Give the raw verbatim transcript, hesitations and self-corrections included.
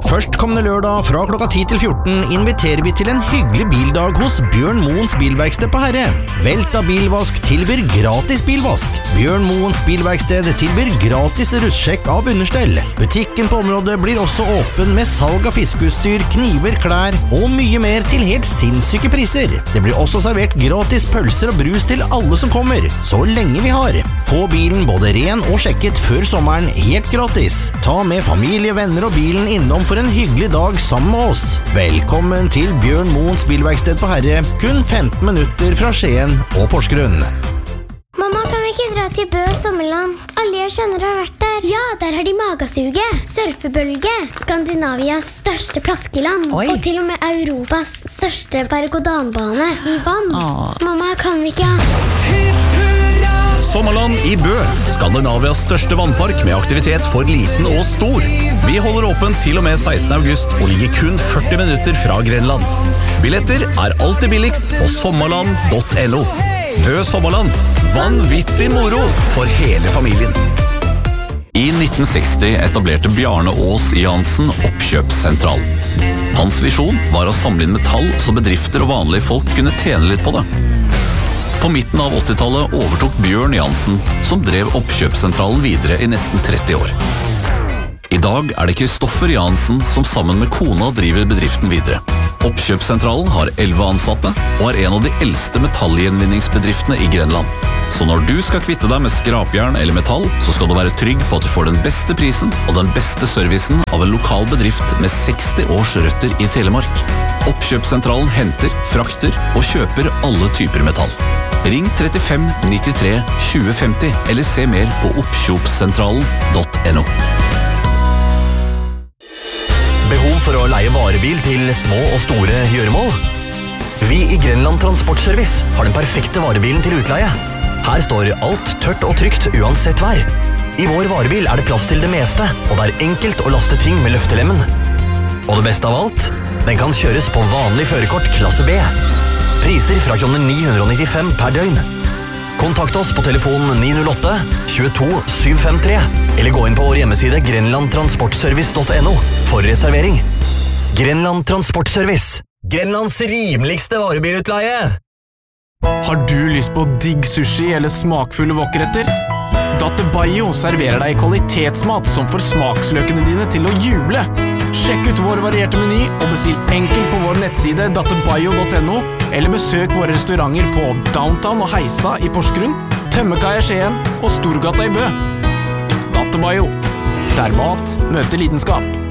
Førstkommende lørdag fra klokka ti til fjorten inviterer vi til en hyggelig bildag hos Bjørn Moens bilverksted på Herre. Velta Bilvask tilbyr gratis bilvask. Bjørn Moens bilverksted tilbyr gratis rustsjekk av understell. Butikken på området blir også åpen med salg av fiskeutstyr, kniver, klær og mye mer til helt sinnssyke priser. Det blir også servert gratis pølser og brus til alle som kommer, så lenge vi har. Få bilen både ren og sjekket før sommeren helt gratis. Ta med familie, venner og bilen innom for en hyggelig dag sammen med oss. Velkommen til Bjørn Moens bilverksted på Herre, kun femten minutter fra Skien og Porsgrunn. Mamma, kan vi ikke dra til Bø Sommerland? Alle jeg kjenner har vært der. Ja, der har de magasuge, surfebølge, Skandinavias største plaskeland, Oi. og til og med Europas største berg-og-dan-bane i vann. Åh. Mamma, kan vi ikke ha... Sommerland i Bø, Skandinavias største vannpark med aktivitet for liten og stor. Vi holder åpent til og med sekstende august og ligger kun førti minutter fra Grenland. Billetter er alltid billigst på sommerland punktum no. Bø Sommerland, vanvittig moro for hele familien. I nitten seksti etablerte Bjarne Aas I Hansen oppkjøpssentral. Hans visjon var å samle inn metall så bedrifter og vanlige folk kunne tjene litt på det. På midten av åttitallet overtok Bjørn Jansen, som drev oppkjøpssentralen videre I nesten tretti år. I dag er det Kristoffer Jansen som sammen med kona driver bedriften videre. Oppkjøpssentralen har elleve ansatte og er en av de eldste metallgjenvinningsbedriftene I Grenland. Så når du skal kvitte deg med skrapjern eller metall, så skal du være trygg på at du får den beste prisen og den beste servicen av en lokal bedrift med seksti års røtter I Telemark. Oppkjøpssentralen henter, frakter og kjøper alle typer metall. Ring trettifem nittitre tjue femti eller se mer på oppkjøpssentralen punktum no. Behov for å leie varebil til små og store gjøremål? Vi I Grenland Transportservice har den perfekte varebilen til utleie. Her står alt tørt og trygt uansett vær. I vår varebil er det plass til det meste, og det er enkelt å laste ting med løftelemmen. Og det beste av alt, den kan kjøres på vanlig førerkort klasse B. Priser fra kroner ni hundre nittifem per døgn. Kontakt oss på telefon ni null åtte tjueto sju fem tre eller gå inn på vår hjemmeside grenland transportservice punktum no for reservering. Grenland Transportservice. Grenlands rimeligste varebilutleie. Har du lyst på digg sushi eller smakfulle wokretter? Dattebayo serverer deg kvalitetsmat som får smaksløkene dine til å juble. Sjekk ut vår varierte meny og bestill enkelt på vår nettside dattebayo punktum no eller besøk våre restauranter på Downtown og Heistad I Porsgrunn, Tømmekaia Skien og Storgata I Bø. Dattebayo, der mat møter lidenskap.